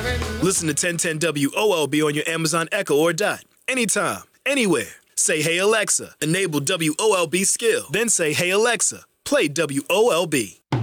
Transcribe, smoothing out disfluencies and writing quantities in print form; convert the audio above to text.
Listen to 1010 WOLB on your Amazon Echo or Dot. Anytime, anywhere. Say, hey, Alexa, enable WOLB skill. Then say, hey, Alexa, play WOLB.